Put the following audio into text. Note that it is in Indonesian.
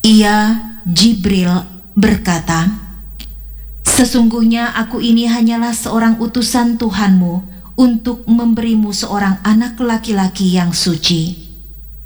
Ia, Jibril, berkata, "Sesungguhnya aku ini hanyalah seorang utusan Tuhanmu untuk memberimu seorang anak laki-laki yang suci.